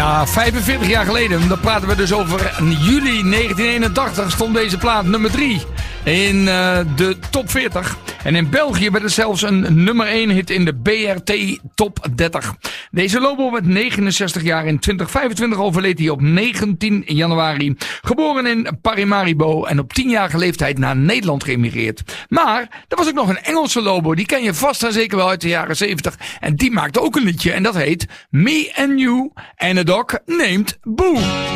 Ja, 45 jaar geleden, dan praten we dus over juli 1981, stond deze plaat nummer 3 in de top 40. En in België werd het zelfs een nummer 1 hit in de BRT top 30. Deze Lobo werd 69 jaar. In 2025 overleed hij op 19 januari. Geboren in Paramaribo en op 10-jarige leeftijd naar Nederland geëmigreerd. Maar er was ook nog een Engelse Lobo, die ken je vast en zeker wel uit de jaren 70. En die maakte ook een liedje en dat heet Me and You and a Dog Named Boo.